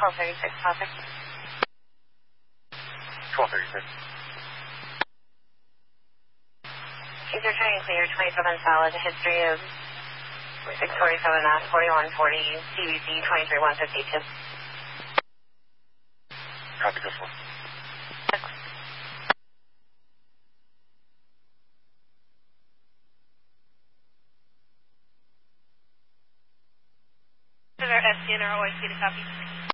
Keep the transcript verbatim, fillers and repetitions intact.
twelve thirty-six, topic. twelve thirty-six. User training clear, twenty-seven solid, history of six forty-seven Mass, forty-one forty, C B C, twenty-three one fifty-two. Copy this one. S D N R O I C to copy.